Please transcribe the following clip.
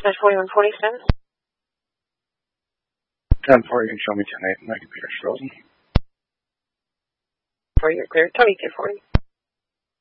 Dispatch 4147. 10-4, you can show me 10-8. My computer's frozen. For your clear, Tony 240.